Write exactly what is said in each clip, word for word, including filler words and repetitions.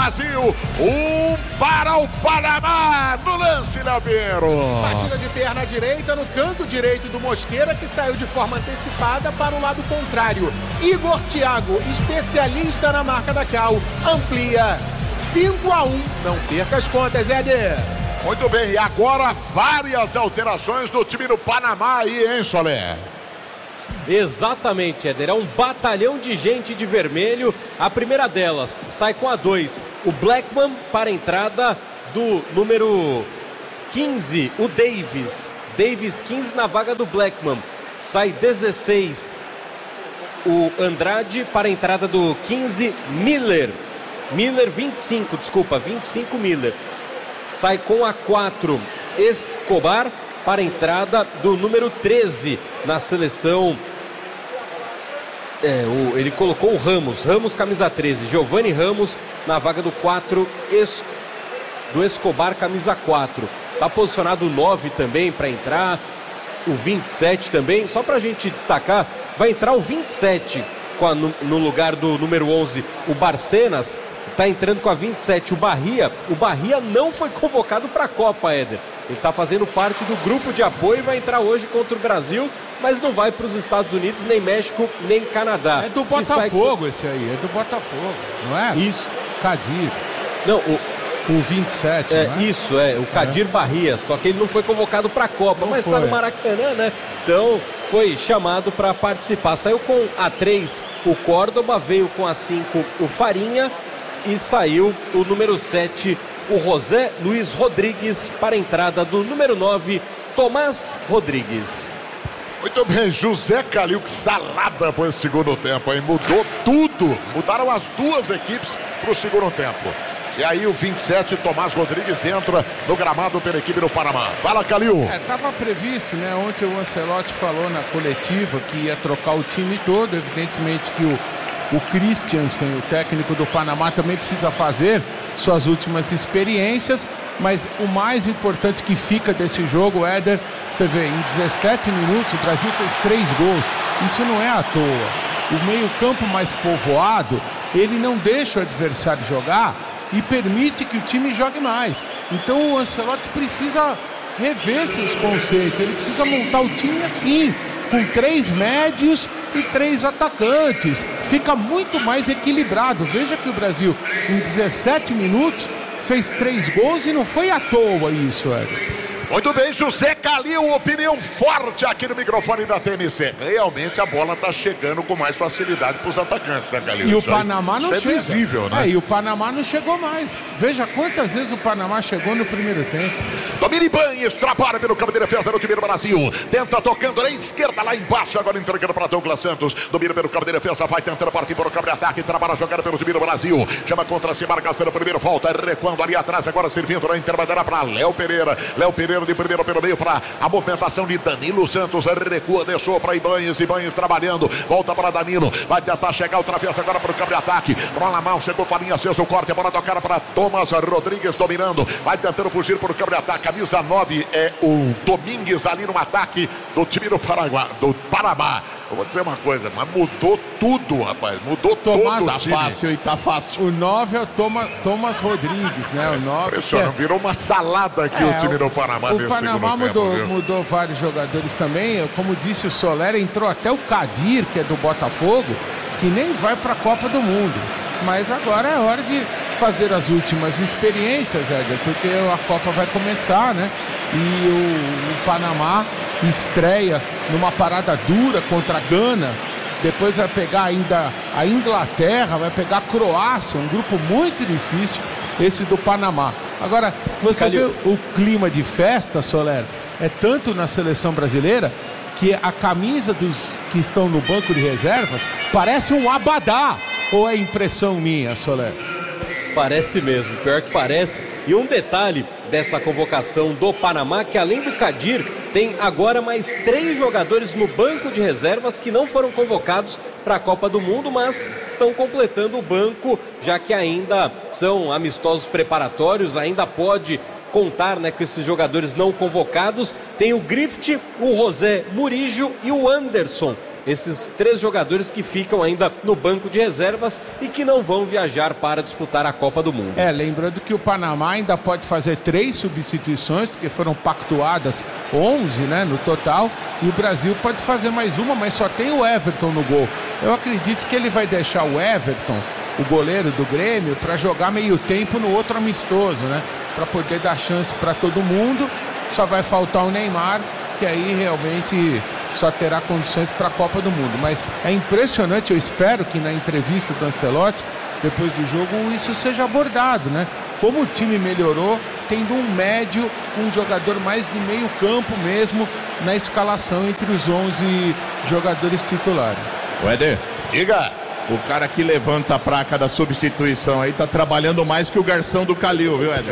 Brasil, um para o Panamá, no lance, Léo Pinheiro. Batida de perna direita no canto direito do Mosqueira, que saiu de forma antecipada para o lado contrário. Igor Thiago, especialista na marca da Cal, amplia cinco a um. Não perca as contas, Éder. Muito bem, e agora várias alterações do time do Panamá aí, hein, Solé? Exatamente, Éder, é um batalhão de gente de vermelho. A primeira delas sai com a dois, o Blackman, para a entrada do número quinze, o Davis. Davis quinze na vaga do Blackman. Sai dezesseis, o Andrade, para a entrada do quinze, Miller. Miller vinte e cinco, desculpa, vinte e cinco Miller. Sai com a quatro, Escobar, para a entrada do número treze na seleção. É, o, ele colocou o Ramos, Ramos camisa treze, Giovanni Ramos na vaga do quatro, es, do Escobar camisa quatro. Tá posicionado o nove também para entrar, o vinte e sete também. Só pra gente destacar, vai entrar o vinte e sete com a, no, no lugar do número onze, o Barcenas. Tá entrando com a vinte e sete, o Bahia. O Bahia não foi convocado para a Copa, Éder. Ele está fazendo parte do grupo de apoio e vai entrar hoje contra o Brasil, mas não vai para os Estados Unidos, nem México, nem Canadá. É do Botafogo sai... esse aí, é do Botafogo, não é? Isso. Cadir. Não, o... o vinte e sete, é, não é? Isso, é, o Cadir é. Bahia, só que ele não foi convocado para a Copa, não mas está no Maracanã, né? Então, foi chamado para participar. Saiu com a três, o Córdoba, veio com a cinco, o Farinha, e saiu o número sete, o José Luiz Rodrigues, para a entrada do número nove, Tomás Rodrigues. Muito bem, José Calil, que salada para esse segundo tempo, hein? Mudou tudo, mudaram as duas equipes para o segundo tempo. E aí o vinte e sete, Tomás Rodrigues, entra no gramado pela equipe do Panamá. Fala, Calil. É, estava previsto, né? Ontem o Ancelotti falou na coletiva que ia trocar o time todo, evidentemente que o O Christiansen, o técnico do Panamá, também precisa fazer suas últimas experiências, mas o mais importante que fica desse jogo, Éder, você vê, em dezessete minutos o Brasil fez três gols, isso não é à toa. O meio-campo mais povoado, ele não deixa o adversário jogar e permite que o time jogue mais. Então o Ancelotti precisa rever seus conceitos, ele precisa montar o time assim, com três médios e três atacantes. Fica muito mais equilibrado. Veja que o Brasil, em dezessete minutos, fez três gols e não foi à toa isso, Éder. Muito bem, José Calil, opinião forte aqui no microfone da T M C. Realmente a bola tá chegando com mais facilidade para os atacantes, né, Calil? E o isso Panamá aí, não isso chega. É visível, né? É, e o Panamá não chegou mais. Veja quantas vezes o Panamá chegou no primeiro tempo. Domina Ibanez, trabalha pelo campo de defesa do time do Brasil. Tenta tocando na esquerda, lá embaixo, agora entregando para Douglas Santos. Domina pelo campo de defesa, vai tentando partir para o campo de ataque. Trabalha a jogada pelo time do Brasil. Chama contra si, marcação, primeiro volta, recuando ali atrás, agora servindo na intermediária para Léo Pereira. Léo Pereira de primeiro pelo meio para a movimentação de Danilo Santos, recua, deixou para Ibanez, Ibanez trabalhando, volta para Danilo, vai tentar chegar outra vez agora para o campo de ataque, bola mal, chegou Farinha, seu o corte, a bola tocada para Thomas Rodrigues dominando, vai tentando fugir para o campo de ataque, camisa nove é o Domingues ali no ataque do time do Paraguai, do Panamá. Eu vou dizer uma coisa, mas mudou tudo, rapaz, mudou Tomás, todo tá o time. fácil, e tá fácil. O nove é o Toma, Thomas Rodrigues, né? O nove. Impressionante, é... virou uma salada aqui é, o time do Panamá o nesse Panamá segundo mudou, tempo, mudou vários jogadores também. Como disse o Soler, entrou até o Cadir, que é do Botafogo, que nem vai para a Copa do Mundo. Mas agora é hora de fazer as últimas experiências, Éder, porque a Copa vai começar, né? E o, o Panamá estreia numa parada dura contra a Gana. Depois vai pegar ainda a Inglaterra, vai pegar a Croácia, um grupo muito difícil, esse do Panamá. Agora, você Calil. vê o clima de festa, Soler, é tanto na seleção brasileira que a camisa dos que estão no banco de reservas parece um abadá. Ou é impressão minha, Soler? Parece mesmo, pior que parece. E um detalhe dessa convocação do Panamá, que além do Cadir, tem agora mais três jogadores no banco de reservas que não foram convocados para a Copa do Mundo, mas estão completando o banco, já que ainda são amistosos preparatórios, ainda pode contar, né, com esses jogadores não convocados. Tem o Griffith, o José Murillo e o Anderson. esses três jogadores que ficam ainda no banco de reservas e que não vão viajar para disputar a Copa do Mundo. É, lembrando que o Panamá ainda pode fazer três substituições, porque foram pactuadas onze, né, no total, e o Brasil pode fazer mais uma, mas só tem o Everton no gol. Eu acredito que ele vai deixar o Everton, o goleiro do Grêmio, para jogar meio tempo no outro amistoso, né, para poder dar chance para todo mundo. Só vai faltar o Neymar, que aí realmente só terá condições para a Copa do Mundo. Mas é impressionante, eu espero que na entrevista do Ancelotti, depois do jogo, isso seja abordado, né? Como o time melhorou, tendo um médio, um jogador mais de meio campo mesmo, na escalação entre os onze jogadores titulares. O Éder, diga. O cara que levanta a placa da substituição aí tá trabalhando mais que o garçom do Calil, viu, Éder?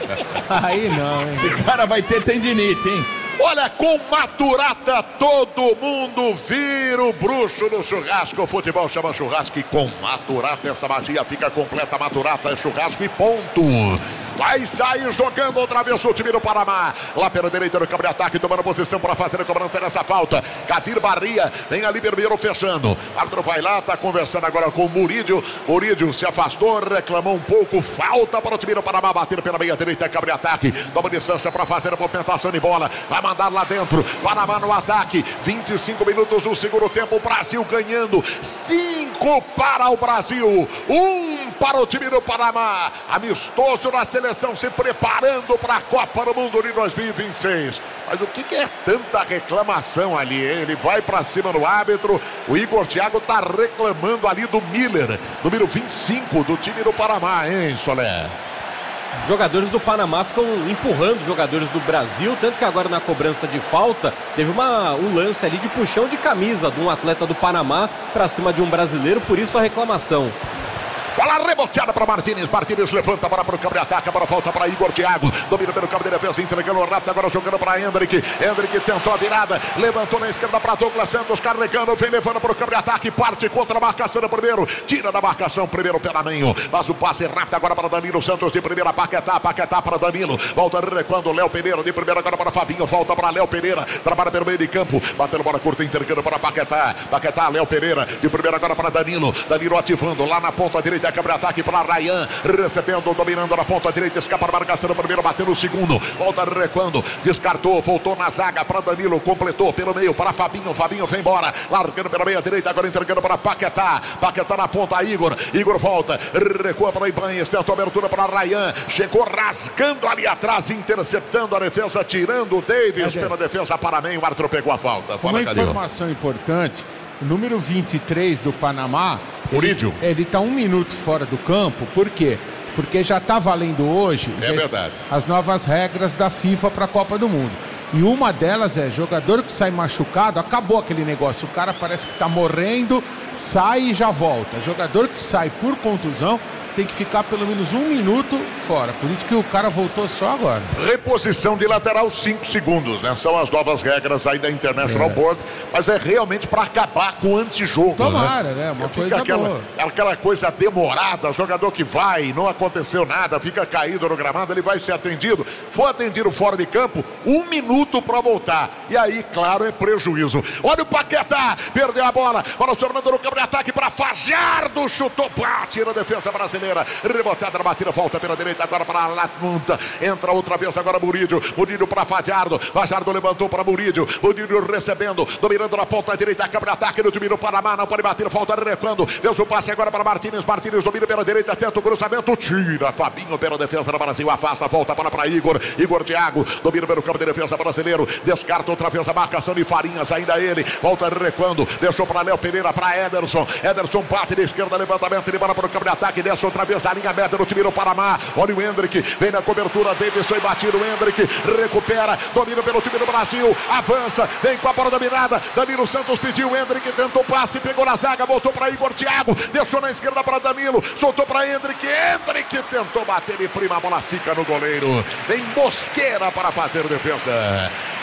Aí não, hein? Esse cara vai ter tendinite, hein? Olha, com Maturata todo mundo vira o bruxo no churrasco. O futebol chama churrasco e com Maturata essa magia fica completa. Maturata é churrasco e ponto. Vai sair jogando outra vez o time do Panamá. Lá pela direita do campo de ataque, tomando posição para fazer a cobrança dessa falta. Kadir Barria vem ali primeiro fechando. O árbitro vai lá, tá conversando agora com o Murídio. Murídio se afastou, reclamou um pouco. Falta para o time do Panamá bater pela meia direita, campo de ataque. Toma distância para fazer a movimentação de bola. Vai mandar lá dentro. Panamá no ataque. vinte e cinco minutos do segundo tempo. O Brasil ganhando. cinco para o Brasil. um para o time do Panamá. Amistoso na seleção se preparando para a Copa do Mundo de dois mil e vinte e seis. Mas o que, que é tanta reclamação ali, hein? Ele vai para cima do árbitro. O Igor Thiago tá reclamando ali do Miller, número vinte e cinco do time do Panamá, hein, Solé? Jogadores do Panamá ficam empurrando os jogadores do Brasil, tanto que agora na cobrança de falta teve uma, um lance ali de puxão de camisa de um atleta do Panamá para cima de um brasileiro, por isso a reclamação. Bola reboteada para Martínez. Martínez levanta para o campo de ataque. A bola volta para Igor Thiago. Domina pelo campo de defesa, entregando o rápido. Agora jogando para Hendrick. Hendrick tentou a virada. Levantou na esquerda para Douglas Santos. Carregando, vem levando para o campo de ataque. Parte contra a marcação do primeiro. Tira da marcação, primeiro pela meio. Faz o passe rápido agora para Danilo Santos. De primeira, Paquetá. Paquetá para Danilo. Volta recuando Léo Pereira. De primeira agora para Fabinho. Volta para Léo Pereira. Trabalha pelo meio de campo. Batendo bola curta, entregando para Paquetá. Paquetá, Léo Pereira. De primeira agora para Danilo. Danilo ativando lá na ponta direita. A câmera de ataque para Ryan, recebendo, dominando na ponta direita, escapa a marcação do primeiro, bateu no segundo, volta recuando, descartou, voltou na zaga para Danilo, completou pelo meio para Fabinho, Fabinho vem embora, largando pela meia direita, agora entregando para Paquetá, Paquetá na ponta, Igor, Igor volta, recua para Ibanez, tenta abertura para Ryan, chegou rasgando ali atrás, interceptando a defesa, tirando o Davis pela defesa para meio, o árbitro pegou a falta. Fala, uma informação Cadê? importante, o número vinte e três do Panamá, Murídio. Ele está um minuto fora do campo, por quê? Porque já está valendo hoje é verdade. as novas regras da FIFA para a Copa do Mundo. E uma delas é, jogador que sai machucado, acabou aquele negócio, o cara parece que está morrendo, sai e já volta. Jogador que sai por contusão tem que ficar pelo menos um minuto fora. Por isso que o cara voltou só agora. Reposição de lateral, cinco segundos, né? São as novas regras aí da International é. Board, mas é realmente para acabar com o antijogo. Tomara, né? né? Uma fica coisa aquela, boa. aquela coisa demorada, jogador que vai, não aconteceu nada, fica caído no gramado, ele vai ser atendido. Foi atendido fora de campo, um minuto para voltar. E aí, claro, é prejuízo. Olha o Paquetá, perdeu a bola, bola sobrando no campo de ataque para Fajardo, chutou, pá, tira a defesa brasileira. Rebotada na batida, volta pela direita agora para Latmunta, entra outra vez agora Murídio, Murídio para Fajardo, Fajardo levantou para Murídio, Murídio recebendo, dominando na ponta direita, câmara de ataque no time do Panamá, não pode bater, volta recuando, fez o passe agora para Martínez, Martínez domina pela direita, tenta o cruzamento, tira, Fabinho pela defesa do Brasil, afasta, volta para para Igor, Igor Thiago, domina pelo campo de defesa brasileiro, descarta outra vez a marcação de Farinhas, ainda ele, volta recuando, deixou para Léo Pereira, para Ederson, Ederson bate de esquerda, levantamento de bola para o campo de ataque, desce outra vez a linha média do time do Panamá. Olha o Hendrick, vem na cobertura, Davidson e batido, o Hendrick recupera, domina pelo time do Brasil, avança, vem com a bola dominada, Danilo Santos pediu, o Hendrick tentou passe, pegou na zaga, voltou para Igor Thiago, deixou na esquerda para Danilo, soltou para Hendrick, Hendrick tentou bater e prima, a bola fica no goleiro, vem Mosqueira para fazer defesa,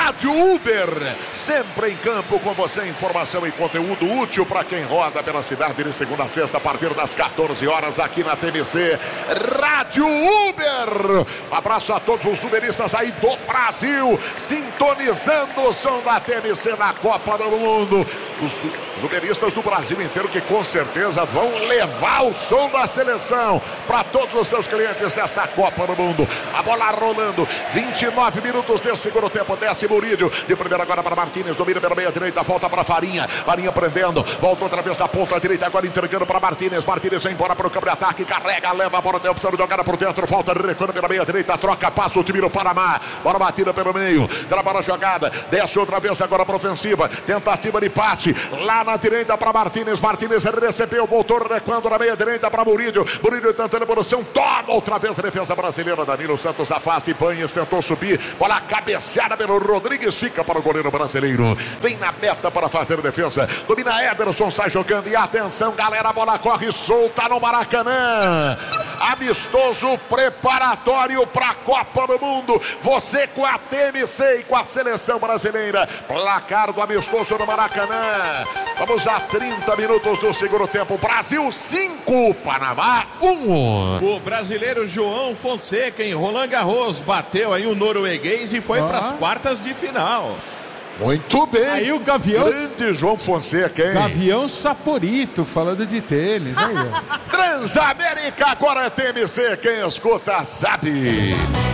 Rádio Uber, sempre em campo com você, informação e conteúdo útil para quem roda pela cidade de segunda a sexta, a partir das quatorze horas aqui na T M C. Rádio Uber. Um abraço a todos os uberistas aí do Brasil, sintonizando o som da T M C na Copa do Mundo. Os, os uberistas do Brasil inteiro que com certeza vão levar o som da seleção para todos os seus clientes dessa Copa do Mundo. A bola rolando, vinte e nove minutos de segundo tempo, desce Murídio, de primeira agora para Martínez, domina pela meia direita, volta para Farinha, Farinha prendendo, volta outra vez da ponta direita, agora entregando para Martínez, Martínez vai embora para o campo de ataque, carrega, leva a bola, tem a opção de jogada por dentro, volta, recuando pela meia direita, troca, passa o time do Panamá, bola batida pelo meio, trabalha a jogada, desce outra vez agora para ofensiva, tentativa de passe, lá na direita para Martínez, Martínez recebeu, voltou recuando na meia direita para Murídio, Murídio tentando evolução, toma outra vez a defesa brasileira, Danilo Santos afasta e Banhes tentou subir, bola cabeceada pelo Rodrigues, fica para o goleiro brasileiro, vem na meta para fazer a defesa, domina Ederson, sai jogando e atenção galera, a bola corre solta no Maracanã, amistoso preparatório para a Copa do Mundo, você com a T M C e com a seleção brasileira, placar do amistoso no Maracanã, vamos a trinta minutos do segundo tempo, Brasil cinco, Panamá um. O brasileiro João Fonseca em Roland Garros bateu aí o norueguês e foi ah. para as quartas de final. Muito bem. Aí o Gavião... Grande João Fonseca, hein? Gavião Saporito, falando de tênis. Aí, ó. Transamérica, agora é T M C. Quem escuta sabe.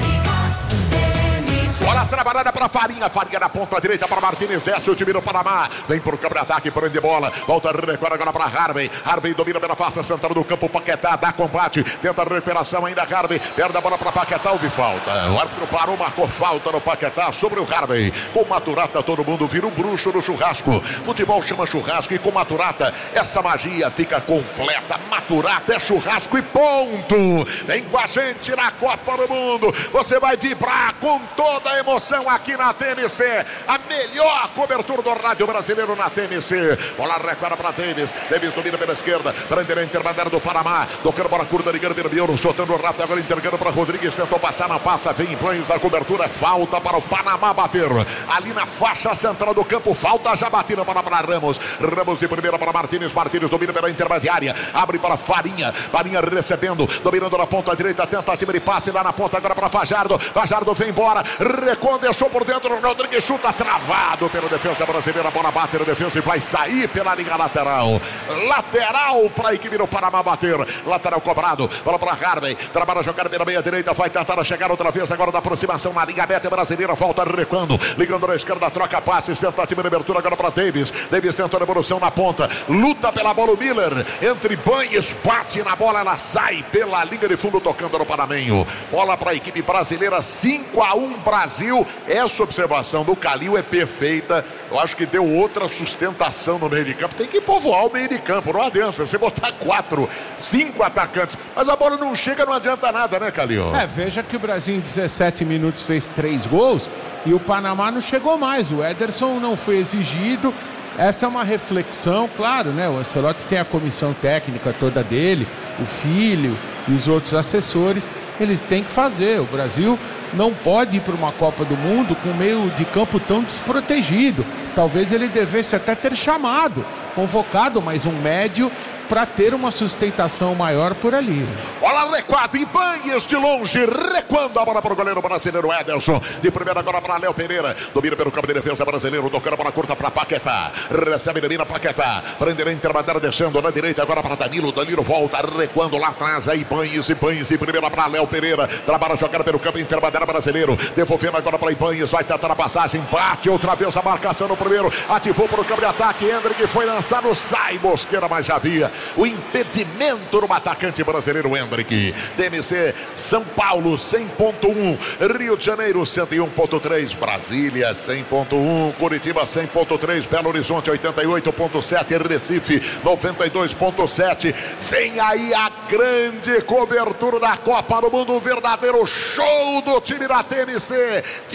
Bola trabalhada para Farinha, Farinha na ponta direita para Martínez, desce o time do Panamá, vem para o campo de ataque, prende bola, volta a recuar agora para Harvey, Harvey domina pela face central do campo, Paquetá dá combate, tenta a recuperação ainda, Harvey, perde a bola para Paquetá, houve falta, o árbitro parou, marcou falta no Paquetá sobre o Harvey, com Maturata todo mundo vira um bruxo no churrasco, futebol chama churrasco e com Maturata essa magia fica completa, Maturata é churrasco e ponto, vem com a gente na Copa do Mundo, você vai vibrar com toda a emoção aqui na T M C, a melhor cobertura do rádio brasileiro na T M C, bola recuada para Davis, Davis domina pela esquerda, Brandeira intermediário do Panamá, tocando bola curta, ligando pelo Bioro, soltando o rápido, agora entregando para Rodrigues, tentou passar, não passa, vem em planos da cobertura, falta para o Panamá bater, ali na faixa central do campo, falta já batida, bola para Ramos, Ramos de primeira para Martínez, Martínez domina pela intermediária, abre para Farinha, Farinha recebendo, dominando na ponta direita, tentativa de passe lá na ponta, agora para Fajardo, Fajardo vem embora, recuou, deixou por dentro, Rodrigues chuta travado pelo defesa brasileira, a bola bate na defesa e vai sair pela linha lateral, lateral para a equipe do Panamá bater, lateral cobrado, bola para Harvey, trabalha a jogada pela meia direita, vai tentar chegar outra vez agora da aproximação na linha meta brasileira, volta recuando, ligando na esquerda, troca passes, tentativa de abertura agora para Davis, Davis tenta a evolução na ponta, luta pela bola o Miller, entre Banhes, bate na bola, ela sai pela linha de fundo tocando no Panamenho, bola para a equipe brasileira, cinco a um Brasil. Essa observação do Calil é perfeita. Eu acho que deu outra sustentação no meio de campo. Tem que povoar o meio de campo, não adianta você botar quatro, cinco atacantes, mas a bola não chega, não adianta nada, né, Calil? É, veja que o Brasil em dezessete minutos fez três gols e o Panamá não chegou mais, o Ederson não foi exigido. Essa é uma reflexão, claro, né? O Ancelotti tem a comissão técnica toda dele, o filho e os outros assessores, eles têm que fazer. O Brasil não pode ir para uma Copa do Mundo com o meio de campo tão desprotegido. Talvez ele devesse até ter chamado, convocado mais um médio para ter uma sustentação maior por ali. Bola recuada e Banhes de longe, recuando a bola para o goleiro brasileiro Ederson, de primeira agora para Léo Pereira, domina pelo campo de defesa brasileiro, tocando a bola curta para Paquetá, recebe, domina Paquetá, Brandeira intermediário descendo na direita agora para Danilo, Danilo volta, recuando lá atrás, aí Banhes e Banhes de primeira para Léo Pereira, trabalha a jogada pelo campo intermediário brasileiro, devolvendo agora para Banhes, vai tentar a passagem, bate outra vez a marcação no primeiro, ativou para o campo de ataque, Hendrick foi lançado, sai Mosqueira, mas já havia o impedimento no atacante brasileiro Hendrick. T M C São Paulo cem ponto um, Rio de Janeiro cento e um ponto três, Brasília cem ponto um, Curitiba cem ponto três, Belo Horizonte oitenta e oito ponto sete, Recife noventa e dois ponto sete. Vem aí a grande cobertura da Copa do Mundo, um verdadeiro show do time da T M C.